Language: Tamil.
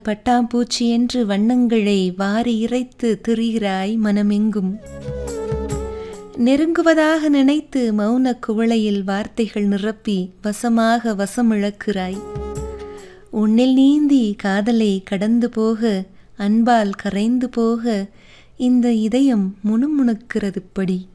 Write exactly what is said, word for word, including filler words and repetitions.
பட்டாம்பூச்சி என்று வண்ணங்களை வாரி இறைத்து திரிகிறாய் மனமெங்கும். நெருங்குவதாக நினைத்து மௌன குவளையில் வார்த்தைகள் நிரப்பி வசமாக வசமிழக்கிறாய். உன்னில் நீந்தி காதலை கடந்து போக, அன்பால் கரைந்து போக இந்த இதயம் முணுமுணுக்கிறது படி.